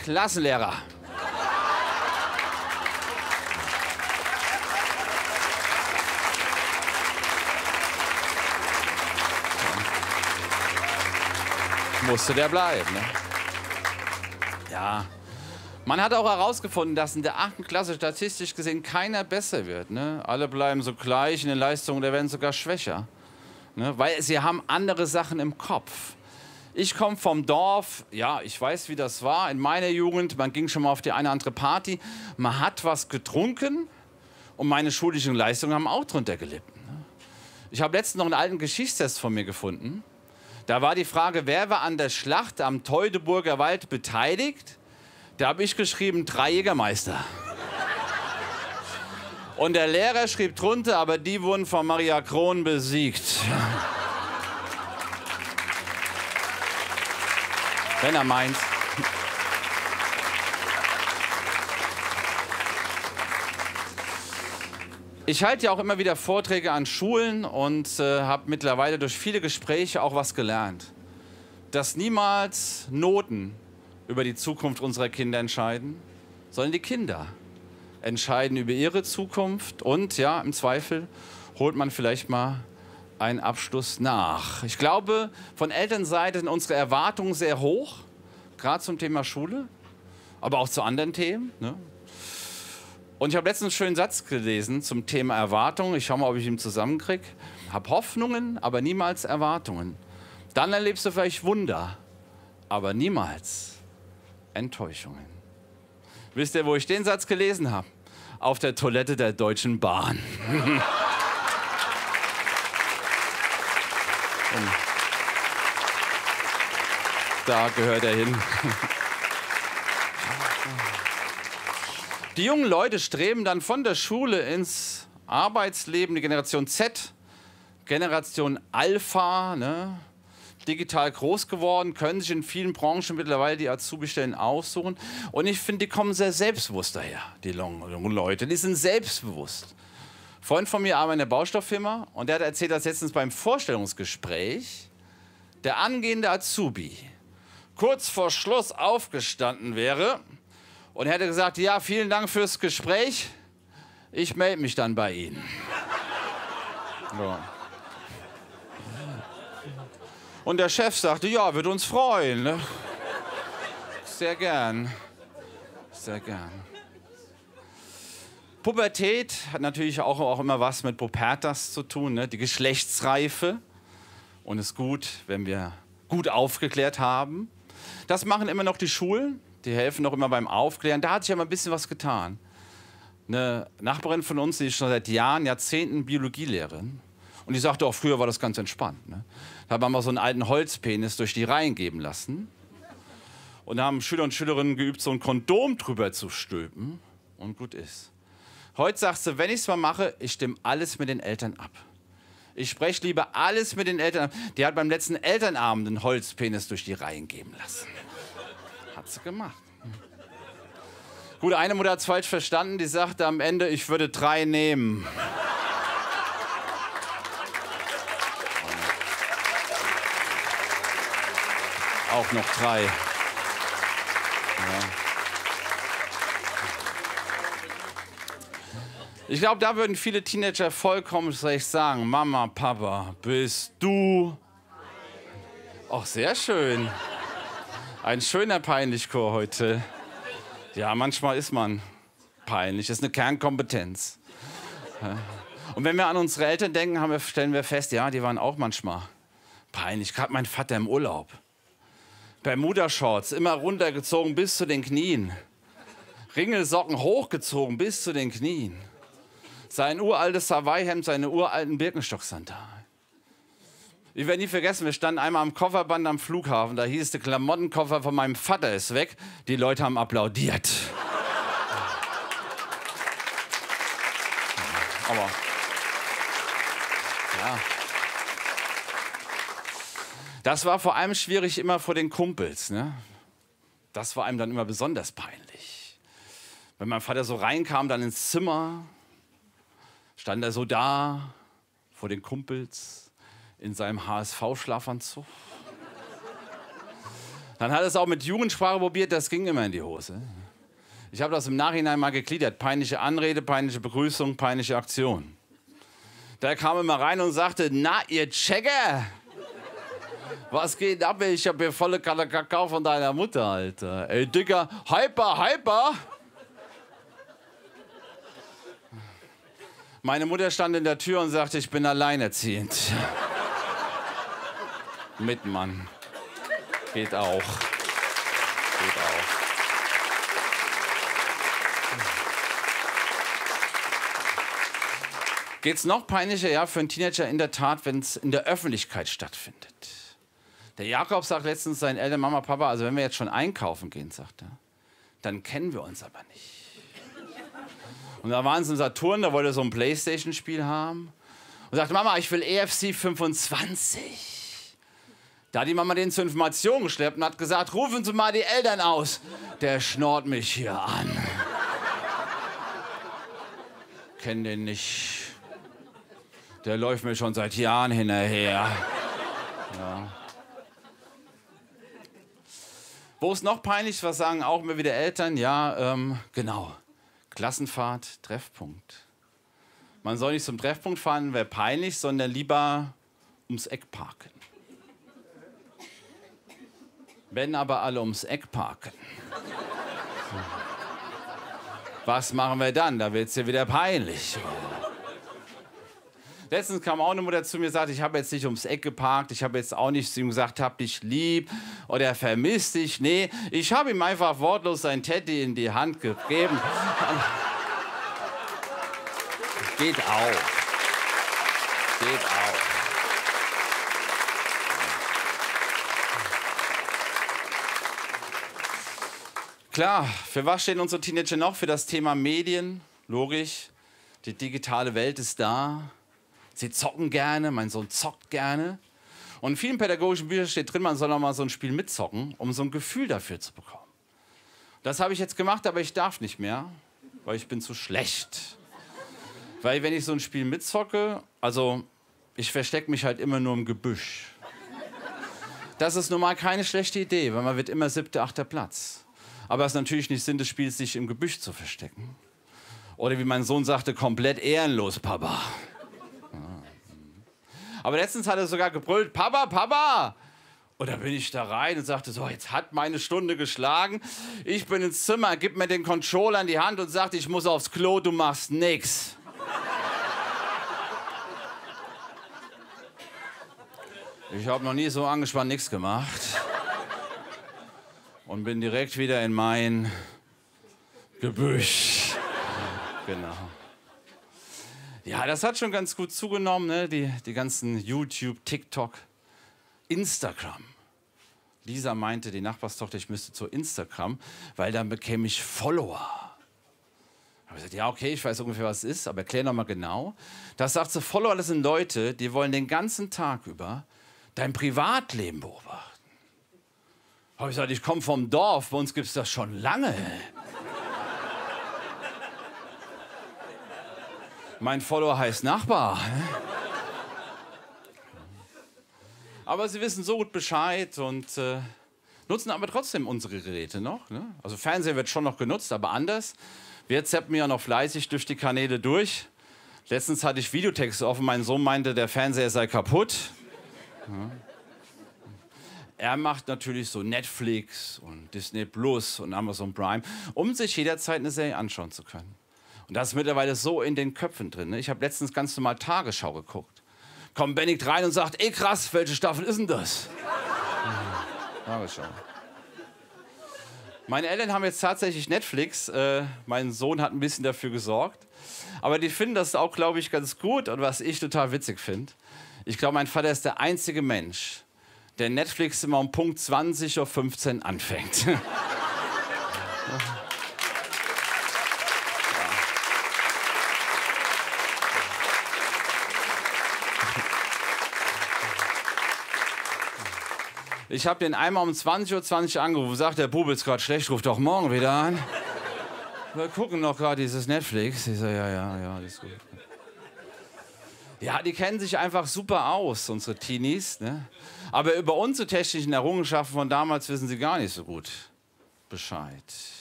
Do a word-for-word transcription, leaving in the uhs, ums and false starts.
Klassenlehrer. Musste der bleiben, ne? Ja. Man hat auch herausgefunden, dass in der achten Klasse statistisch gesehen keiner besser wird, ne? Alle bleiben so gleich in den Leistungen, der werden sogar schwächer. Ne? Weil sie haben andere Sachen im Kopf. Ich komme vom Dorf, ja, ich weiß, wie das war in meiner Jugend. Man ging schon mal auf die eine oder andere Party, man hat was getrunken und meine schulischen Leistungen haben auch drunter gelitten. Ne? Ich habe letztens noch einen alten Geschichtstest von mir gefunden. Da war die Frage, wer war an der Schlacht am Teutoburger Wald beteiligt? Da habe ich geschrieben, drei Jägermeister. Und der Lehrer schrieb drunter, aber die wurden von Maria Kron besiegt. Wenn er meint. Ich halte ja auch immer wieder Vorträge an Schulen und äh, habe mittlerweile durch viele Gespräche auch was gelernt. Dass niemals Noten über die Zukunft unserer Kinder entscheiden, sondern die Kinder entscheiden über ihre Zukunft und ja, im Zweifel holt man vielleicht mal einen Abschluss nach. Ich glaube, von Elternseite sind unsere Erwartungen sehr hoch, gerade zum Thema Schule, aber auch zu anderen Themen. Ne? Und ich habe letztens einen schönen Satz gelesen zum Thema Erwartungen. Ich schaue mal, ob ich ihn zusammenkriege. Hab Hoffnungen, aber niemals Erwartungen. Dann erlebst du vielleicht Wunder, aber niemals Enttäuschungen. Wisst ihr, wo ich den Satz gelesen habe? Auf der Toilette der Deutschen Bahn. Da gehört er hin. Die jungen Leute streben dann von der Schule ins Arbeitsleben, die Generation Z, Generation Alpha, ne? Digital groß geworden, können sich in vielen Branchen mittlerweile die Azubi-Stellen aussuchen. Und ich finde, die kommen sehr selbstbewusst daher, die jungen Leute. Die sind selbstbewusst. Ein Freund von mir arbeitet in der Baustofffirma und der hat erzählt, dass letztens beim Vorstellungsgespräch der angehende Azubi kurz vor Schluss aufgestanden wäre und er hätte gesagt, ja, vielen Dank fürs Gespräch, ich melde mich dann bei Ihnen. Ja. Und der Chef sagte, ja, wird uns freuen. Ne? Sehr gern. Sehr gern. Pubertät hat natürlich auch, auch immer was mit Pubertas zu tun, ne? Die Geschlechtsreife. Und es ist gut, wenn wir gut aufgeklärt haben. Das machen immer noch die Schulen. Die helfen noch immer beim Aufklären. Da hat sich aber ein bisschen was getan. Eine Nachbarin von uns, die ist schon seit Jahren, Jahrzehnten Biologielehrerin. Und die sagte auch, früher war das ganz entspannt. Ne? Da haben wir so einen alten Holzpenis durch die Reihen geben lassen. Und da haben Schüler und Schülerinnen geübt, so ein Kondom drüber zu stülpen. Und gut ist. Heute sagt sie, wenn ich es mal mache, ich stimme alles mit den Eltern ab. Ich spreche lieber alles mit den Eltern ab. Die hat beim letzten Elternabend einen Holzpenis durch die Reihen geben lassen. Hat sie gemacht. Gut, eine Mutter hat es falsch verstanden. Die sagte am Ende, ich würde drei nehmen. Auch noch drei. Ja. Ich glaube, da würden viele Teenager vollkommen recht sagen, Mama, Papa, bist du... Ach, sehr schön. Ein schöner Peinlichchor heute. Ja, manchmal ist man peinlich. Das ist eine Kernkompetenz. Ja. Und wenn wir an unsere Eltern denken, haben wir, stellen wir fest, ja, die waren auch manchmal peinlich. Gerade mein Vater im Urlaub. Bermuda-Shorts, immer runtergezogen bis zu den Knien. Ringelsocken hochgezogen bis zu den Knien. Sein uraltes Hawaii-Hemd, seine uralten Birkenstock-Sandalen. Ich werde nie vergessen, wir standen einmal am Kofferband am Flughafen. Da hieß, der Klamottenkoffer von meinem Vater ist weg. Die Leute haben applaudiert. Aber, ja. Das war vor allem schwierig immer vor den Kumpels. Ne? Das war einem dann immer besonders peinlich. Wenn mein Vater so reinkam, dann ins Zimmer, stand er so da vor den Kumpels in seinem H S V-Schlafanzug. Dann hat er es auch mit Jugendsprache probiert, das ging immer in die Hose. Ich habe das im Nachhinein mal gegliedert. Peinliche Anrede, peinliche Begrüßung, peinliche Aktion. Da kam immer rein und sagte, na, ihr Checker, was geht ab? Ich hab hier volle Kalle Kakao von deiner Mutter, Alter. Ey, Dicker, hyper, hyper. Meine Mutter stand in der Tür und sagte, ich bin alleinerziehend. Mit Mann. Geht auch. Geht auch. Geht's noch peinlicher, ja, für einen Teenager in der Tat, wenn es in der Öffentlichkeit stattfindet. Der Jakob sagt letztens seinen Eltern, Mama, Papa, also wenn wir jetzt schon einkaufen gehen, sagt er, dann kennen wir uns aber nicht. Und da waren sie im Saturn, da wollte er so ein Playstation-Spiel haben. Und sagte, Mama, ich will E F C fünfundzwanzig. Da hat die Mama den zur Information geschleppt und hat gesagt, rufen Sie mal die Eltern aus. Der schnort mich hier an. Kenn den nicht. Der läuft mir schon seit Jahren hinterher. Ja. Wo es noch peinlich ist, was sagen auch immer wieder Eltern? Ja, ähm, genau. Klassenfahrt, Treffpunkt. Man soll nicht zum Treffpunkt fahren, wäre peinlich, sondern lieber ums Eck parken. Wenn aber alle ums Eck parken, was machen wir dann? Da wird es ja wieder peinlich. Letztens kam auch eine Mutter zu mir und sagte, ich habe jetzt nicht ums Eck geparkt, ich habe jetzt auch nicht zu ihm gesagt, hab dich lieb oder vermisst dich. Nee, ich habe ihm einfach wortlos sein Teddy in die Hand gegeben. Geht auch. Geht auch. Klar, für was stehen unsere Teenager noch? Für das Thema Medien, logisch. Die digitale Welt ist da. Sie zocken gerne, mein Sohn zockt gerne. Und in vielen pädagogischen Büchern steht drin, man soll auch mal so ein Spiel mitzocken, um so ein Gefühl dafür zu bekommen. Das habe ich jetzt gemacht, aber ich darf nicht mehr, weil ich bin zu schlecht. Weil wenn ich so ein Spiel mitzocke, also ich verstecke mich halt immer nur im Gebüsch. Das ist nun mal keine schlechte Idee, weil man wird immer siebter, achter Platz. Aber es ist natürlich nicht Sinn des Spiels, sich im Gebüsch zu verstecken. Oder wie mein Sohn sagte, komplett ehrenlos, Papa. Aber letztens hat er sogar gebrüllt, Papa, Papa! Und da bin ich da rein und sagte, so, jetzt hat meine Stunde geschlagen. Ich bin ins Zimmer, gib mir den Controller in die Hand und sagte, ich muss aufs Klo, du machst nix. Ich habe noch nie so angespannt nichts gemacht. Und bin direkt wieder in mein Gebüsch. Genau. Ja, das hat schon ganz gut zugenommen, ne? die, die ganzen YouTube, TikTok, Instagram. Lisa meinte, die Nachbarstochter, ich müsste zu Instagram, weil dann bekäme ich Follower. Da habe ich gesagt, ja, okay, ich weiß ungefähr, was es ist, aber erklär noch mal genau. Das sagt sie, Follower, das sind Leute, die wollen den ganzen Tag über dein Privatleben beobachten. Da habe ich gesagt, ich komme vom Dorf, bei uns gibt es das schon lange. Mein Follower heißt Nachbar. Aber sie wissen so gut Bescheid und äh, nutzen aber trotzdem unsere Geräte noch. Ne? Also Fernseher wird schon noch genutzt, aber anders. Wir zappen ja noch fleißig durch die Kanäle durch. Letztens hatte ich Videotext offen, mein Sohn meinte, der Fernseher sei kaputt. Ja. Er macht natürlich so Netflix und Disney Plus und Amazon Prime, um sich jederzeit eine Serie anschauen zu können. Und das ist mittlerweile so in den Köpfen drin. Ne? Ich habe letztens ganz normal Tagesschau geguckt. Kommt Benedikt rein und sagt, ey krass, welche Staffel ist denn das? Tagesschau. Meine Eltern haben jetzt tatsächlich Netflix. Äh, mein Sohn hat ein bisschen dafür gesorgt. Aber die finden das auch, glaube ich, ganz gut. Und was ich total witzig finde, ich glaube, mein Vater ist der einzige Mensch, der Netflix immer um Punkt zwanzig Uhr fünfzehn anfängt. Ich habe den einmal um zwanzig Uhr zwanzig angerufen, sagt, der Bube ist gerade schlecht, ruft doch morgen wieder an. Wir gucken noch gerade dieses Netflix. Ich sage, ja, ja, ja, das ist gut. Ja, die kennen sich einfach super aus, unsere Teenies. Ne? Aber über unsere technischen Errungenschaften von damals wissen sie gar nicht so gut Bescheid.